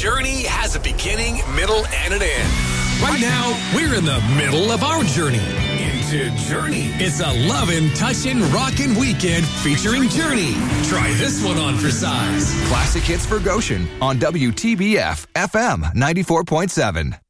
journey has a beginning, middle, and an end. Right now, we're in the middle of our journey into Journey. It's a lovin', touchin', rockin' weekend featuring Journey. Try this one on for size. Classic hits for Goshen on WTBF FM 94.7.